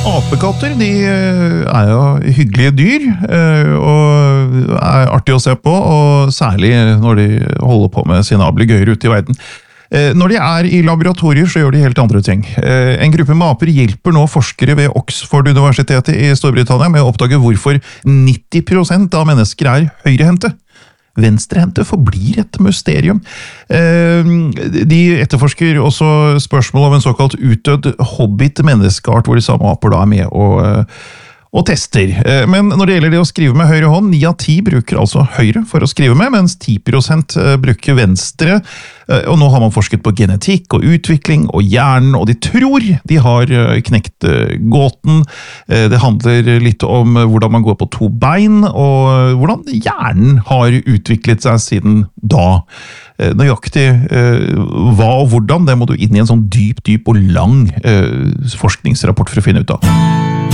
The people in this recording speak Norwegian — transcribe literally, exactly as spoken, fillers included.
Apekatter, de er jo hyggelige dyr, og er artig å se på, og særlig når de holder på med sine ablegøyer ute i verden. Når de er i laboratorier, så gjør de helt andre ting. En gruppe med aper hjelper nå forskere ved Oxford-universitetet i Storbritannia med å oppdage hvorfor nitti prosent av mennesker er høyrehendte. Venstrehendte forblir et mysterium. De etterforsker også spørsmål om en såkalt utdødd hobbit-menneskeart, hvor de samme aper da er med og, og tester. Men når det gjelder det å skrive med høyre hånd, ni av ti bruker altså høyre for å skrive med, mens ti prosent bruker venstre. Og nå har man forsket på genetikk og utvikling og hjernen, og de tror de har knekt gåten. Det handler litt om hvordan man går på to bein, og hvordan hjernen har utviklet seg siden da. Nøyaktig hva og hvordan, det må du inn i en sånn dyp, dyp og lang forskningsrapport for å finne ut av.